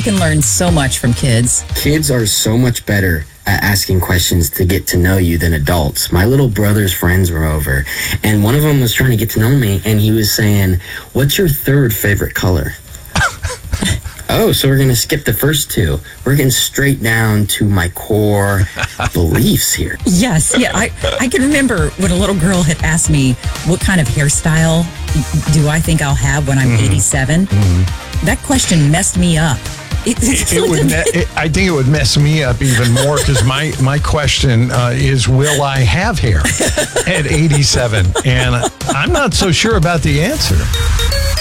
can learn so much from kids. Kids are so much better at asking questions to get to know you than adults. My little brother's friends were over, and one of them was trying to get to know me, and he was saying, "What's your third favorite color?" Oh, so we're going to skip the first two. We're getting straight down to my core beliefs here. Yes, yeah. I can remember when a little girl had asked me, what kind of hairstyle do I think I'll have when I'm 87? That question messed me up. I think it would mess me up even more because my question is, will I have hair at 87? And I'm not so sure about the answer.